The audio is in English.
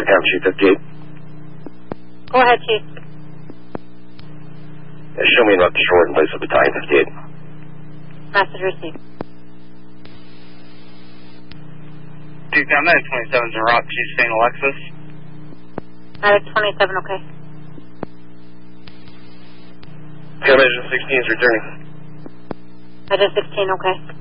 Recount Chief 58. Go ahead, Chief. Show me and route to shore in place of Battalion 58. Message received. Chief, I'm at 27's en route to St. Alexis. Medic 27, okay. Medic 16 is returning. Medic 16, okay.